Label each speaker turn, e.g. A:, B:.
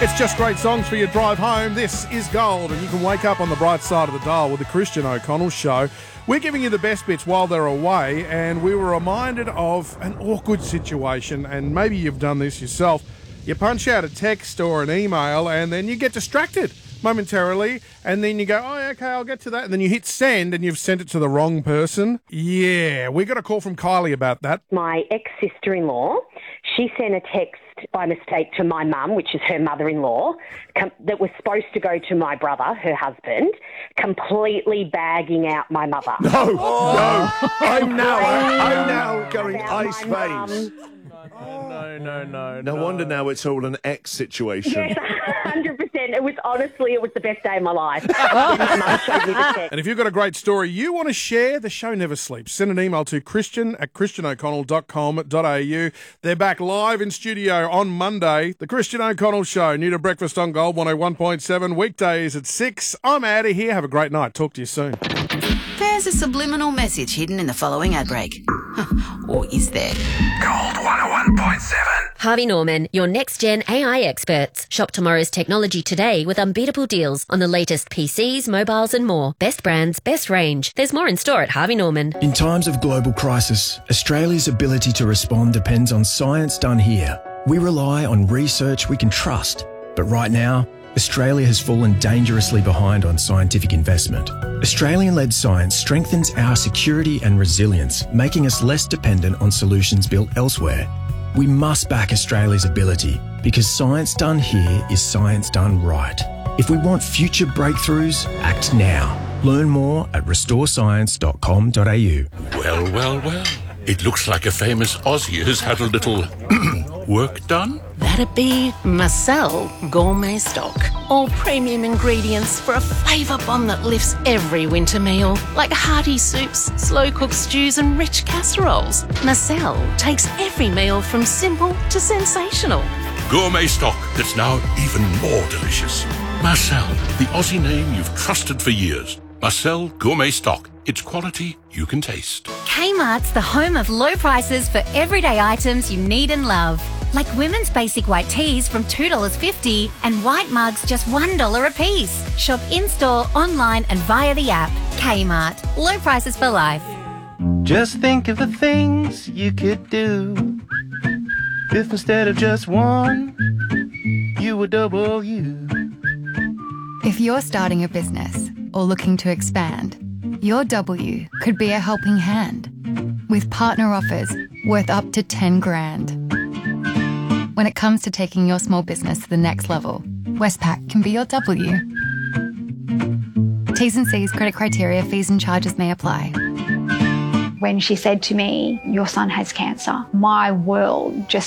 A: It's just great songs for your drive home. This is Gold, and you can wake up on the bright side of the dial with the Christian O'Connell Show. We're giving you the best bits while they're away, and we were reminded of an awkward situation, and maybe you've done this yourself. You punch out a text or an email, and then you get distracted momentarily, and then you go, oh, okay, I'll get to that, and then you hit send, and you've sent it to the wrong person. Yeah, we got a call from Kylie about that.
B: My ex-sister-in-law, she sent a text by mistake to my mum, which is her mother-in-law, that was supposed to go to my brother, her husband, completely bagging out my mother.
C: No, I'm now going ice veins.
A: No.
C: No wonder now it's all an ex situation.
B: Yes, 100%. It was the best day of my life. When my mum showed me the text.
A: And if you've got a great story you want to share, the show never sleeps. Send an email to christian@christianoconnell.com.au. They're back live in studio on Monday. The Christian O'Connell Show, new to breakfast on Gold 101.7, weekdays at 6. I'm out of here. Have a great night. Talk to you soon.
D: There's a subliminal message hidden in the following ad break. Or is there?
E: Gold 101.7.
F: Harvey Norman, your next-gen AI experts. Shop tomorrow's technology today with unbeatable deals on the latest PCs, mobiles and more. Best brands, best range. There's more in store at Harvey Norman.
G: In times of global crisis, Australia's ability to respond depends on science done here. We rely on research we can trust. But right now, Australia has fallen dangerously behind on scientific investment. Australian-led science strengthens our security and resilience, making us less dependent on solutions built elsewhere. We must back Australia's ability because science done here is science done right. If we want future breakthroughs, act now. Learn more at restorescience.com.au.
H: Well. It looks like a famous Aussie has had a little work done.
I: That'd be Marcel Gourmet Stock. All premium ingredients for a flavour bomb that lifts every winter meal. Like hearty soups, slow-cooked stews and rich casseroles. Marcel takes every meal from simple to sensational.
H: Gourmet stock that's now even more delicious. Marcel, the Aussie name you've trusted for years. Marcel Gourmet Stock. It's quality you can taste.
J: Kmart's the home of low prices for everyday items you need and love. Like women's basic white tees from $2.50 and white mugs just $1 a piece. Shop in-store, online and via the app. Kmart. Low prices for life.
K: Just think of the things you could do if instead of just one, you were double you.
L: If you're starting a business or looking to expand, your W could be a helping hand with partner offers worth up to 10 grand. When it comes to taking your small business to the next level, Westpac can be your W. T's and C's, credit criteria, fees and charges may apply.
M: When she said to me, your son has cancer, my world just